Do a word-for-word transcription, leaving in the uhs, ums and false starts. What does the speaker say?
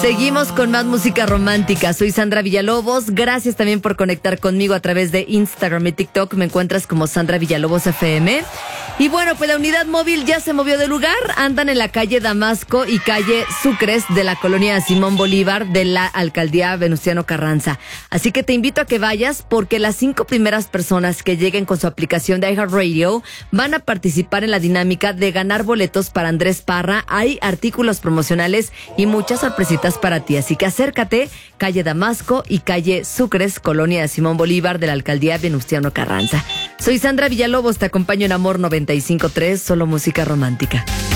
Seguimos con más música romántica. Soy Sandra Villalobos. Gracias también por conectar conmigo a través de Instagram y TikTok. Me encuentras como Sandra Villalobos F M. Y bueno, pues la unidad móvil ya se movió de lugar. Andan en la calle Damasco y calle Sucres de la colonia Simón Bolívar de la alcaldía Venustiano Carranza. Así que te invito a que vayas porque las cinco primeras personas que lleguen con su aplicación de iHeartRadio van a participar en la dinámica de ganar boletos para Andrés Parra. Hay artículos promocionales y muchas sorpresitas para ti. Así que acércate, calle Damasco y calle Sucres, colonia Simón Bolívar de la alcaldía Venustiano Carranza. Soy Sandra Villalobos, te acompaño en Amor noventa y cinco punto tres, solo música romántica.